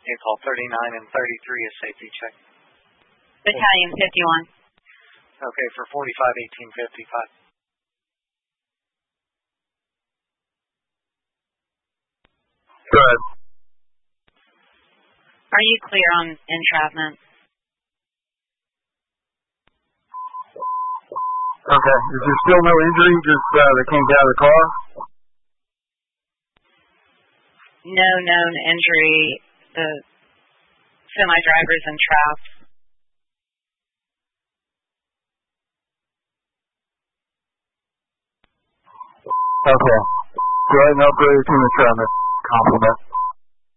April 39 and 33 is safety check. Battalion 51. Okay, for 45-18-55. Good. Are you clear on entrapment? Okay. Is there still no injury? Just they can't get out of the car? No known injury. The semi-driver's entrapped. Okay. Go ahead and upgrade to entrapment. Compliment.